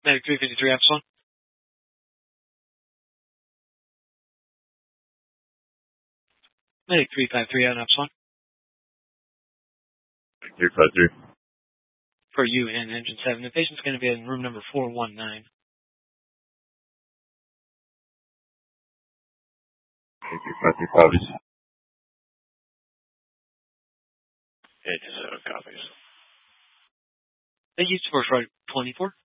Medic 353 Epsilon. Medic 353 on Epsilon. 353. For you and Engine 7. The patient's going to be in room number 419. Thank you, 5 copies. Engine 7 copies. Thank you, Sports Right 24.